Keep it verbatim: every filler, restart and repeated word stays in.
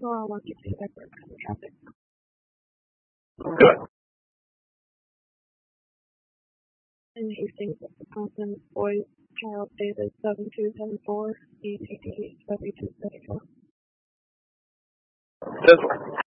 Oh, I want to see that traffic. Good. In Hastings, Wisconsin, boy, child, David, seven two seven four, E T T, seven two seven four. This one.